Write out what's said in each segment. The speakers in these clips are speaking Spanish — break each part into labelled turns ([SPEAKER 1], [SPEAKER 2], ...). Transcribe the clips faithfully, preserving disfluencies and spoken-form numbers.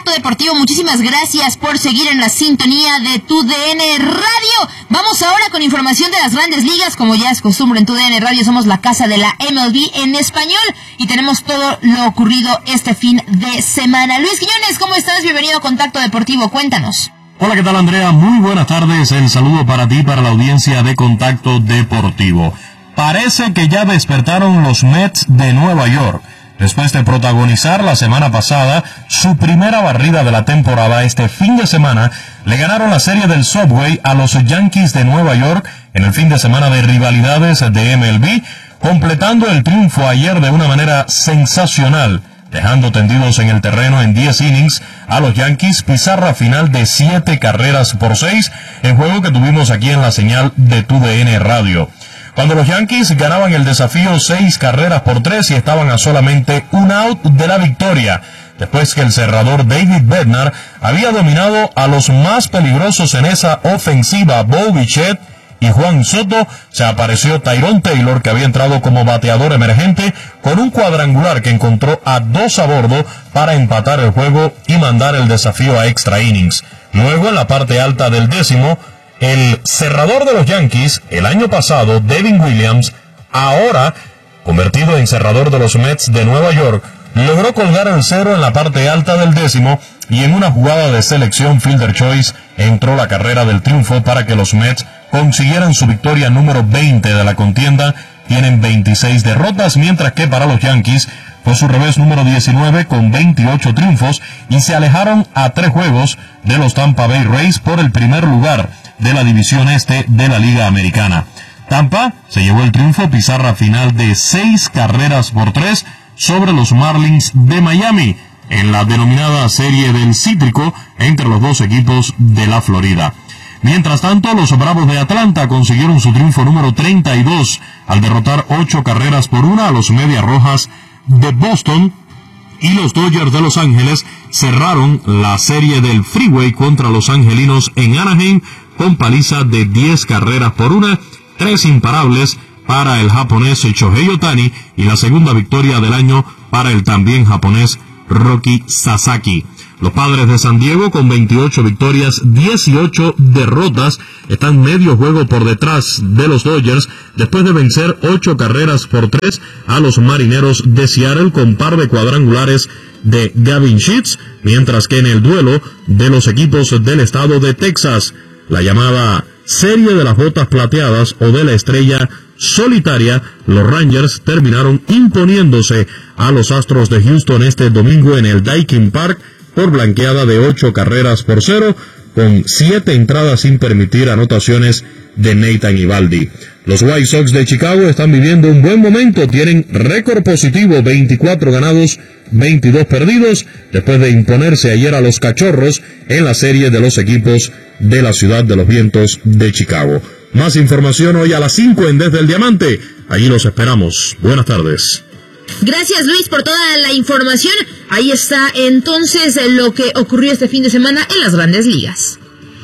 [SPEAKER 1] Contacto Deportivo. Muchísimas gracias por seguir en la sintonía de Tu D N Radio. Vamos ahora con información de las Grandes Ligas. Como ya es costumbre en Tu D N Radio, somos la casa de la M L B en español y tenemos todo lo ocurrido este fin de semana. Luis Quiñones, ¿cómo estás? Bienvenido a Contacto Deportivo. Cuéntanos.
[SPEAKER 2] Hola, ¿qué tal, Andrea? Muy buenas tardes. El saludo para ti, para la audiencia de Contacto Deportivo. Parece que ya despertaron los Mets de Nueva York. Después de protagonizar la semana pasada su primera barrida de la temporada, este fin de semana le ganaron la serie del Subway a los Yankees de Nueva York en el fin de semana de rivalidades de M L B, completando el triunfo ayer de una manera sensacional, dejando tendidos en el terreno en diez innings a los Yankees, pizarra final de siete carreras por seis, en juego que tuvimos aquí en la señal de Tu D N Radio. Cuando los Yankees ganaban el desafío seis carreras por tres y estaban a solamente un out de la victoria, después que el cerrador David Bednar había dominado a los más peligrosos en esa ofensiva, Bo Bichette y Juan Soto, se apareció Tyrone Taylor, que había entrado como bateador emergente, con un cuadrangular que encontró a dos a bordo para empatar el juego y mandar el desafío a extra innings. Luego, en la parte alta del décimo, el cerrador de los Yankees, el año pasado, Devin Williams, ahora convertido en cerrador de los Mets de Nueva York, logró colgar el cero en la parte alta del décimo y en una jugada de selección Fielder Choice entró la carrera del triunfo para que los Mets consiguieran su victoria número veinte de la contienda. Tienen veintiséis derrotas, mientras que para los Yankees fue su revés número diecinueve con veintiocho triunfos y se alejaron a tres juegos de los Tampa Bay Rays por el primer lugar de la división este de la Liga Americana. Tampa se llevó el triunfo, pizarra final de seis carreras por tres sobre los Marlins de Miami, en la denominada serie del Cítrico entre los dos equipos de la Florida. Mientras tanto, los Bravos de Atlanta consiguieron su triunfo número treinta y dos al derrotar ocho carreras por una a los Medias Rojas de Boston, y los Dodgers de Los Ángeles cerraron la serie del Freeway contra los angelinos en Anaheim con paliza de diez carreras por una, tres imparables para el japonés Shohei Ohtani y la segunda victoria del año para el también japonés Roki Sasaki. Los Padres de San Diego, con veintiocho victorias, dieciocho derrotas, están medio juego por detrás de los Dodgers, después de vencer ocho carreras por tres a los Marineros de Seattle con par de cuadrangulares de Gavin Sheets, mientras que en el duelo de los equipos del estado de Texas, la llamada serie de las botas plateadas o de la estrella solitaria, los Rangers terminaron imponiéndose a los Astros de Houston este domingo en el Daikin Park por blanqueada de ocho carreras por cero, con siete entradas sin permitir anotaciones de Nathan Eovaldi. Los White Sox de Chicago están viviendo un buen momento, tienen récord positivo, veinticuatro ganados, veintidós perdidos, después de imponerse ayer a los Cachorros en la serie de los equipos de la Ciudad de los Vientos de Chicago. Más información hoy a las cinco en Desde el Diamante. Allí los esperamos. Buenas tardes.
[SPEAKER 1] Vámonos Luis, por toda la información. Ahí está entonces lo que ocurrió este fin de semana en las Grandes Ligas.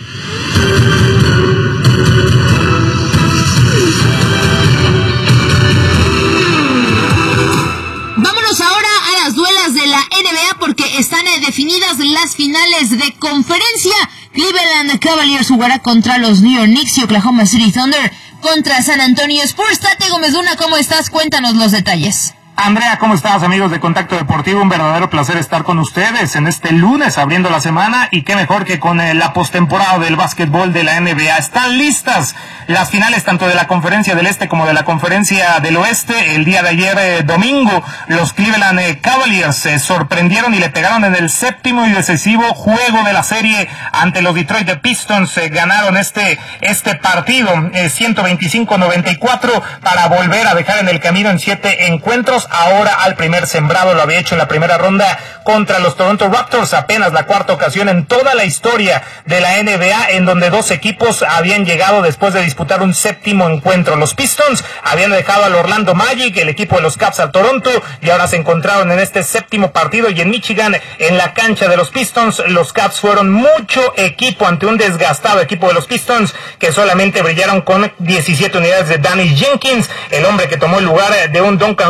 [SPEAKER 1] Vámonos ahora a las duelas de la N B A porque están eh, definidas las finales de conferencia. Cleveland Cavaliers jugará contra los New York Knicks y Oklahoma City Thunder contra San Antonio Spurs. Tate Gómez Luna, ¿cómo estás? Cuéntanos los detalles.
[SPEAKER 3] Andrea, ¿cómo estás, amigos de Contacto Deportivo? Un verdadero placer estar con ustedes en este lunes abriendo la semana, y qué mejor que con eh, la postemporada del básquetbol de la N B A. Están listas las finales tanto de la Conferencia del Este como de la Conferencia del Oeste. El día de ayer, eh, domingo, los Cleveland eh, Cavaliers se eh, sorprendieron y le pegaron en el séptimo y decisivo juego de la serie ante los Detroit Pistons. Eh, ganaron este este partido eh, ciento veinticinco a noventa y cuatro para volver a dejar en el camino en siete encuentros ahora al primer sembrado. Lo había hecho en la primera ronda contra los Toronto Raptors, apenas la cuarta ocasión en toda la historia de la N B A en donde dos equipos habían llegado después de disputar un séptimo encuentro. Los Pistons habían dejado al Orlando Magic, el equipo de los Caps, al Toronto, y ahora se encontraron en este séptimo partido, y en Michigan, en la cancha de los Pistons, los Caps fueron mucho equipo ante un desgastado equipo de los Pistons que solamente brillaron con diecisiete unidades de Danny Jenkins, el hombre que tomó el lugar de un Duncan Robinson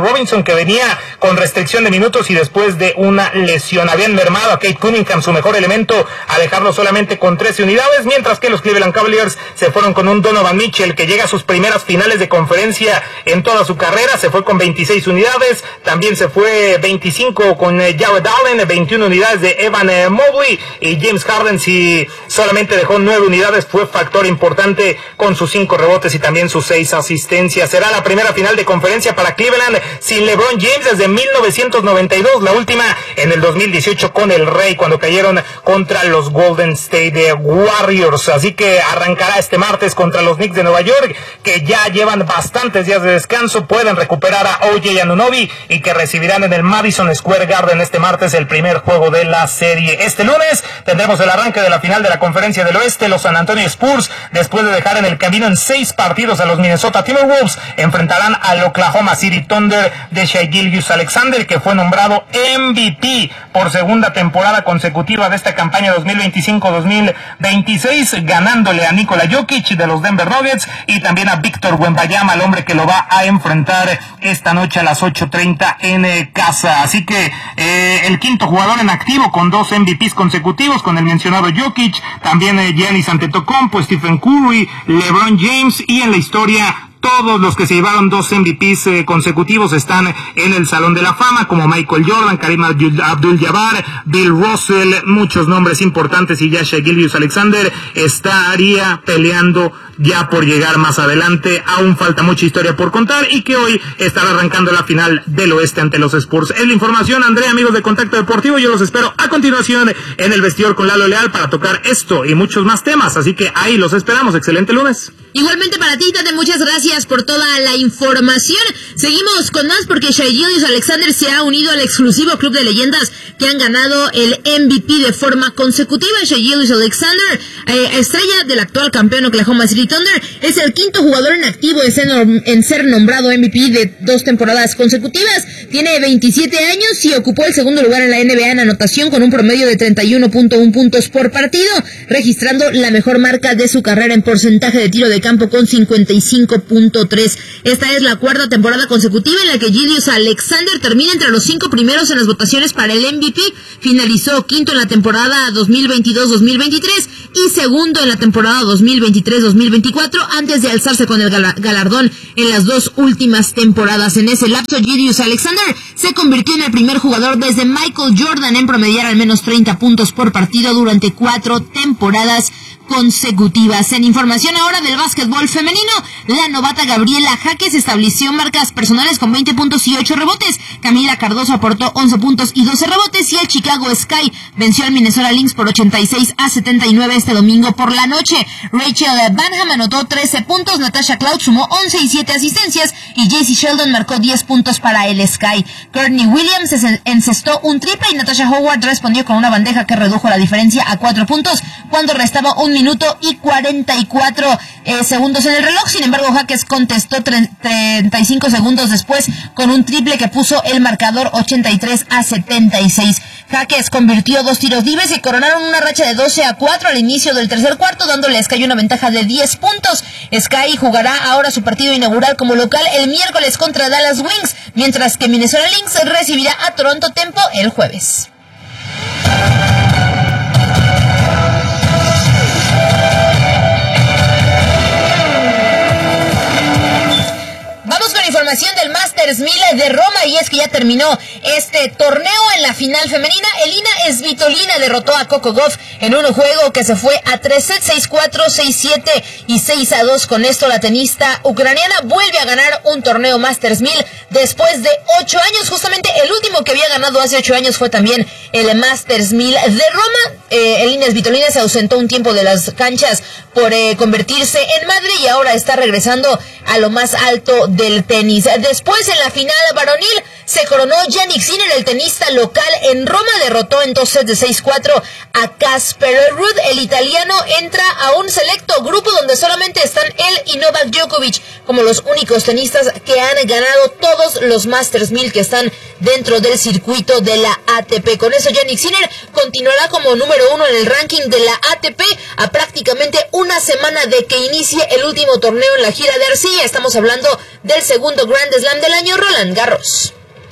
[SPEAKER 3] que venía con restricción de minutos y después de una lesión. Habían mermado a Kate Cunningham, su mejor elemento, a dejarlo solamente con trece unidades, mientras que los Cleveland Cavaliers se fueron con un Donovan Mitchell que llega a sus primeras finales de conferencia en toda su carrera. Se fue con veintiséis unidades, también se fue veinticinco con eh, Jared Allen, veintiuna unidades de Evan eh, Mobley, y James Harden si solamente dejó nueve unidades, fue factor importante con sus cinco rebotes y también sus seis asistencias. Será la primera final de conferencia para Cleveland sin LeBron James desde mil novecientos noventa y dos, la última en el dos mil dieciocho con el Rey cuando cayeron contra los Golden State Warriors. Así que arrancará este martes contra los Knicks de Nueva York, que ya llevan bastantes días de descanso, pueden recuperar a O J Anunoby y que recibirán en el Madison Square Garden este martes el primer juego de la serie. Este lunes tendremos el arranque de la final de la Conferencia del Oeste. Los San Antonio Spurs, después de dejar en el camino en seis partidos a los Minnesota Timberwolves, enfrentarán al Oklahoma City Thunder de Shai Gilgeous-Alexander, que fue nombrado M V P por segunda temporada consecutiva de esta campaña dos mil veinticinco dos mil veintiséis, ganándole a Nikola Jokic de los Denver Nuggets y también a Víctor Wembanyama, el hombre que lo va a enfrentar esta noche a las ocho treinta en eh, casa. Así que eh, el quinto jugador en activo con dos M V Pes consecutivos, con el mencionado Jokic, también eh, Giannis Antetokounmpo, Stephen Curry, LeBron James, y en la historia todos los que se llevaron dos M V Pes eh, consecutivos están en el Salón de la Fama, como Michael Jordan, Kareem Abdul-Jabbar, Bill Russell, muchos nombres importantes, y ya Shai Gilgeous-Alexander estaría peleando ya por llegar más adelante. Aún falta mucha historia por contar y que hoy estará arrancando la final del Oeste ante los Spurs. Es la información, Andrea, amigos de Contacto Deportivo. Yo los espero a continuación en el vestidor con Lalo Leal para tocar esto y muchos más temas, así que ahí los esperamos. Excelente lunes.
[SPEAKER 1] Igualmente para ti, Tate, muchas gracias por toda la información. Seguimos con más porque Shai Gilgeous-Alexander se ha unido al exclusivo club de leyendas que han ganado el M V P de forma consecutiva. Shai Gilgeous-Alexander, eh, estrella del actual campeón Oklahoma City Thunder, es el quinto jugador en activo en ser, en ser nombrado M V P de dos temporadas consecutivas. Tiene veintisiete años y ocupó el segundo lugar en la N B A en anotación con un promedio de treinta y uno punto uno puntos por partido, registrando la mejor marca de su carrera en porcentaje de tiro de campo con cincuenta y cinco punto tres. Esta es la cuarta temporada consecutiva en la que Gilgeous-Alexander termina entre los cinco primeros en las votaciones para el M V P. Finalizó quinto en la temporada dos mil veintidós dos mil veintitrés y segundo en la temporada dos mil veintitrés dos mil veinticuatro, antes de alzarse con el galardón en las dos últimas temporadas. En ese lapso, Gilgeous-Alexander se convirtió en el primer jugador desde Michael Jordan en promediar al menos treinta puntos por partido durante cuatro temporadas consecutivas. En información ahora del básquetbol femenino, la novata Gabriela Jaques estableció marcas personales con veinte puntos y ocho rebotes. Camila Cardoso aportó once puntos y doce rebotes, y el Chicago Sky venció al Minnesota Lynx por ochenta y seis a setenta y nueve este domingo por la noche. Rachel Banham anotó trece puntos, Natasha Cloud sumó once y siete asistencias, y J C Sheldon marcó diez puntos para el Sky. Courtney Williams encestó un triple y Natasha Howard respondió con una bandeja que redujo la diferencia a cuatro puntos cuando restaba un minuto y cuarenta y cuatro eh, segundos en el reloj. Sin embargo, Jaques contestó treinta y cinco segundos después con un triple que puso el marcador ochenta y tres a setenta y seis. Jaques convirtió dos tiros libres y coronaron una racha de doce a cuatro al inicio del tercer cuarto, dándole a Sky una ventaja de diez puntos. Sky jugará ahora su partido inaugural como local el miércoles contra Dallas Wings, mientras que Minnesota Lynx recibirá a Toronto Tempo el jueves. Información del Masters mil de Roma, y es que ya terminó este torneo. En la final femenina, Elina Svitolina derrotó a Coco Gauff en un juego que se fue a tres sets, seis cuatro, seis siete y seis a dos. Con esto, la tenista ucraniana vuelve a ganar un torneo Masters mil después de ocho años. Justamente el último que había ganado hace ocho años fue también el Masters mil de Roma. Eh, Elina Svitolina se ausentó un tiempo de las canchas por eh, convertirse en madre y ahora está regresando a lo más alto del tenis. Después, en la final varonil, se coronó Jannik Sinner, el tenista local en Roma. Derrotó en dos sets de seis cuatro a Casper Ruud. El italiano entra a un selecto grupo donde solamente están él y Novak Djokovic como los únicos tenistas que han ganado todos los Masters mil que están dentro del circuito de la A T P. Con eso, Jannik Sinner continuará como número uno en el ranking de la A T P a prácticamente una semana de que inicie el último torneo en la gira de arcilla. Estamos hablando del segundo Grand Slam del año, Roland Garros.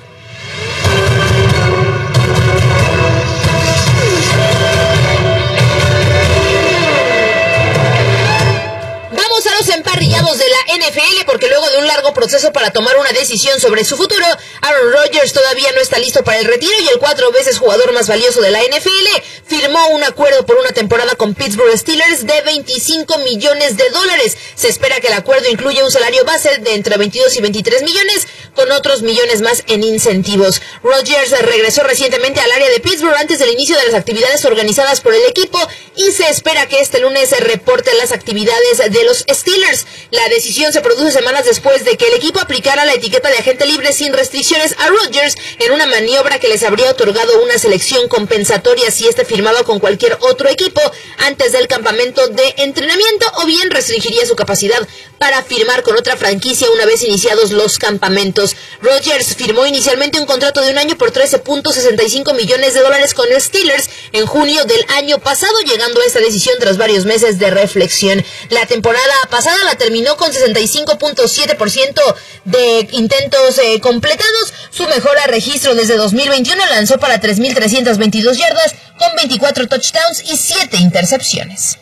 [SPEAKER 1] proceso para tomar una decisión sobre su futuro. Aaron Rodgers todavía no está listo para el retiro y el cuatro veces jugador más valioso de la N F L firmó un acuerdo por una temporada con Pittsburgh Steelers de veinticinco millones de dólares. Se espera que el acuerdo incluya un salario base de entre veintidós y veintitrés millones, con otros millones más en incentivos. Rodgers regresó recientemente al área de Pittsburgh antes del inicio de las actividades organizadas por el equipo y se espera que este lunes se reporte las actividades de los Steelers. La decisión se produce semanas después de que el equipo aplicara la etiqueta de agente libre sin restricciones a Rodgers en una maniobra que les habría otorgado una selección compensatoria si este firmaba con cualquier otro equipo antes del campamento de entrenamiento, o bien restringiría su capacidad para firmar con otra franquicia una vez iniciados los campamentos. Rodgers firmó inicialmente un contrato de un año por trece punto sesenta y cinco millones de dólares con los Steelers en junio del año pasado, llegando a esta decisión tras varios meses de reflexión. La temporada pasada la terminó con sesenta y cinco punto siete por ciento de intentos eh, completados. Su mejor registro desde dos mil veintiuno, lanzó para tres mil trescientas veintidós yardas con veinticuatro touchdowns y siete intercepciones.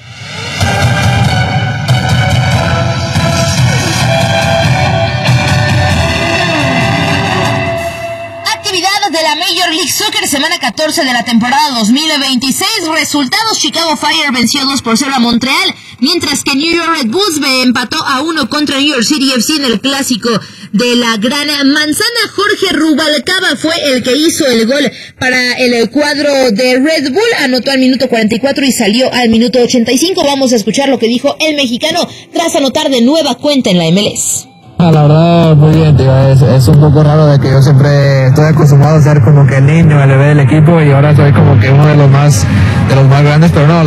[SPEAKER 1] De la Major League Soccer, semana catorce de la temporada dos mil veintiséis. Resultados: Chicago Fire venció dos por cero a Montreal, mientras que New York Red Bulls empató a uno contra New York City F C en el clásico de la Gran Manzana. Jorge Rubalcaba fue el que hizo el gol para el cuadro de Red Bull, anotó al minuto cuarenta y cuatro y salió al minuto ochenta y cinco. Vamos a escuchar lo que dijo el mexicano tras anotar de nueva cuenta en la M L S.
[SPEAKER 4] La verdad, muy bien, tío. Es, es un poco raro de que yo siempre estoy acostumbrado a ser como que el niño, el bebé del equipo, y ahora soy como que uno de los más de los más grandes, pero no,